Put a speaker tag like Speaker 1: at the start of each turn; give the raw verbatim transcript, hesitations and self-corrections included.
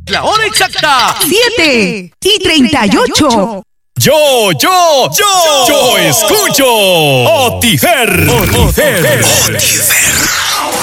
Speaker 1: La hora exacta.
Speaker 2: Siete y treinta y ocho.
Speaker 3: Yo, yo, yo, yo escucho Otifer. Otifer. Otifer.